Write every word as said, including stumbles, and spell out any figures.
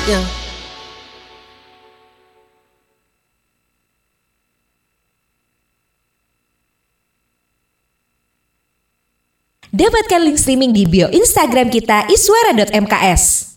Ya. Dapatkan link streaming di bio Instagram kita iswara dot m k s.